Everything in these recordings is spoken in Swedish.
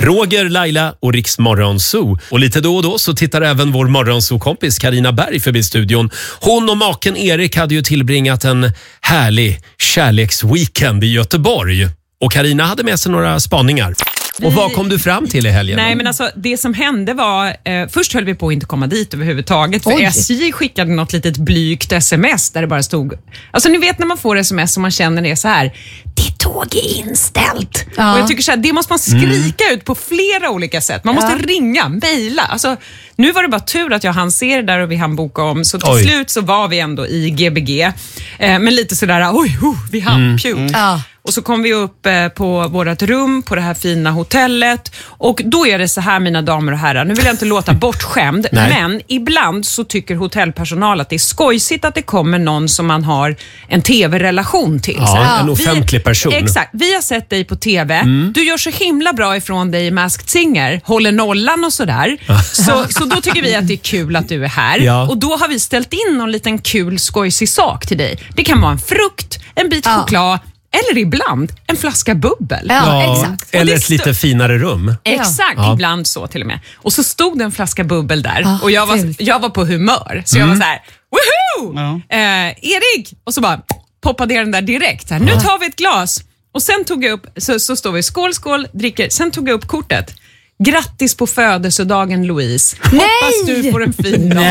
Roger, Laila och Riks Morgonzoo. Och lite då och då så tittar även vår Morgonzoo-kompis Carina Berg förbi studion. Hon och maken Erik hade ju tillbringat en härlig kärleksweekend i Göteborg. Och Carina hade med sig några spaningar. Och vad kom du fram till i helgen? Nej, men alltså det som hände var, först höll vi på att inte komma dit överhuvudtaget. För SJ skickade något litet blygt sms där det bara stod, alltså ni vet när man får sms och man känner det så här: ditt tåg är inställt. Och jag tycker så här, det måste man skrika ut på flera olika sätt. Man måste ringa, mejla. Alltså, nu var det bara tur att jag hann se det där och vi hann boka om. Så till slut så var vi ändå i GBG. Men lite sådär, vi hann, Och så kom vi upp på vårt rum på det här fina hotellet. Och då är det så här, mina damer och herrar. Nu vill jag inte låta bortskämd. Men ibland så tycker hotellpersonal att det är skojsigt att det kommer någon som man har en tv-relation till. Ja, en offentlig person. Exakt. Vi har sett dig på tv. Du gör så himla bra ifrån dig i Masked Singer. Håller nollan och sådär. Så då tycker vi att det är kul att du är här. Ja. Och då har vi ställt in någon liten kul skojsig sak till dig. Det kan vara en frukt, en bit choklad. Eller ibland en flaska bubbel. Ja, exakt. Eller ett lite finare rum. Exakt, ibland så till och med. Och så stod det en flaska bubbel där. Och jag var på humör. Så jag var så här, woohoo! Erik! Och så bara poppade jag den där direkt. Så här, nu tar vi ett glas. Och sen tog jag upp, så står vi skål, dricker. Sen tog jag upp kortet. Grattis på födelsedagen, Louise. Hoppas du får en fin dag.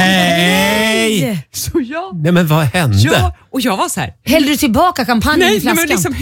Nej! Så Nej, men vad hände? Ja, och jag var så här. Hällde du tillbaka champagne i flaskan? Nej, men liksom,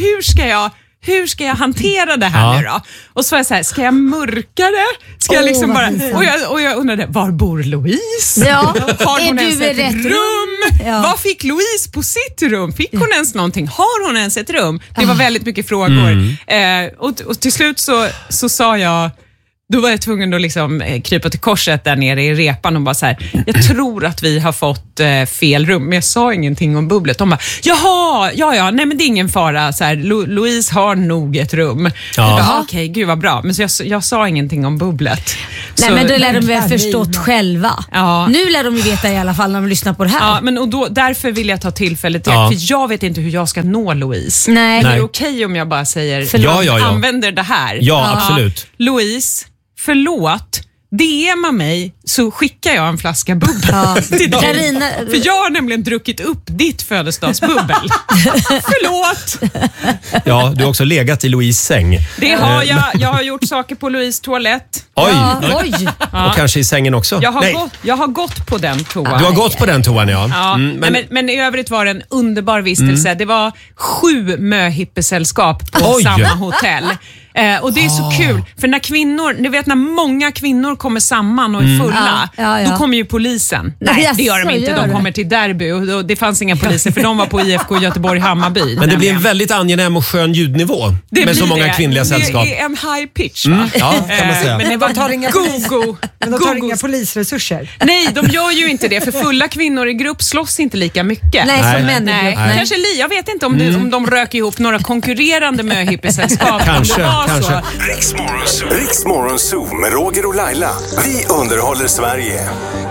hur ska jag hantera det här nu då? Och så var jag så här, ska jag mörka det? Ska jag liksom bara... Och jag undrade, var bor Louise? Ja. Har hon ens ett rum? Ja. Vad fick Louise på sitt rum? Fick hon ens någonting? Har hon ens ett rum? Det var väldigt mycket frågor. Och till slut så sa jag... Då var jag tvungen att liksom krypa till korset där nere i repan och bara så här, jag tror att vi har fått fel rum, men jag sa ingenting om bubblet. De bara, jaha, nej men det är ingen fara, så här, Louise har nog ett rum. Okej, gud vad bra, men så jag sa ingenting om bubblet. Nej, men då lär de väl förstått själva. Nu lär de ju veta i alla fall när de lyssnar på det här. Ja, men och därför vill jag ta tillfället till, för jag vet inte hur jag ska nå Louise. Nej. Är det okej om jag bara säger, använder det här? Ja, absolut. Louise, förlåt, DMa mig så skickar jag en flaska bubbel till dig. Carina... För jag har nämligen druckit upp ditt födelsedagsbubbel. Förlåt. Ja, du har också legat i Louise säng. Det har jag. Jag har gjort saker på Louise toalett. Oj. Ja. Och kanske i sängen också. Jag har gått på den toan. Du har gått på den toan, ja. Men i övrigt var det en underbar vistelse. Det var 7 möhippesällskap på samma hotell. Och det är så kul, för när kvinnor, ni vet när många kvinnor kommer samman och är fulla, då kommer ju polisen. Nej, det gör de inte, de kommer till derby och det fanns inga poliser för de var på IFK Göteborg-Hammarby. Men det blir en väldigt angenäm och skön ljudnivå med så många kvinnliga sällskap. Det är en high pitch, va? Ja, kan man säga. Men de tar inga Men de tar inga polisresurser. Nej, de gör ju inte det, för fulla kvinnor i grupp slåss inte lika mycket. Nej, som män i grupp. Kanske jag vet inte om de röker ihop några konkurrerande möhippesällskap. Kanske. Riks Morgonzoo med Roger och Laila. Vi underhåller Sverige.